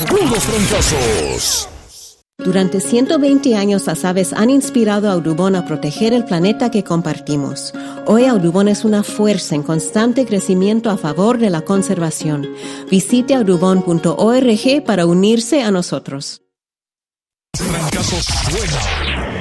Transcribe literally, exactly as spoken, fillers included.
Algunos trancazos. Durante ciento veinte años, las aves han inspirado a Audubon a proteger el planeta que compartimos. Hoy Audubon es una fuerza en constante crecimiento a favor de la conservación. Visite audubon punto org para unirse a nosotros. Trancazos suena.